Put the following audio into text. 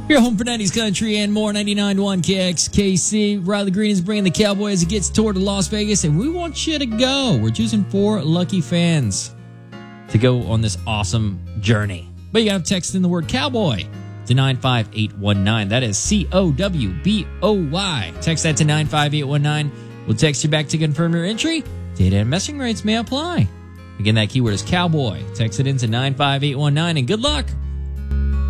Your home for 90s country and more. 99.1 KXKC. Riley Green is bringing the Cowboy as it gets toward Las Vegas, and we want you to go. We're choosing 4 lucky fans to go on this awesome journey. But you got to text in the word Cowboy to 95819. That is COWBOY. Text that to 95819. We'll text you back to confirm your entry. Data and messaging rates may apply. Again, that keyword is Cowboy. Text it into 95819, and good luck.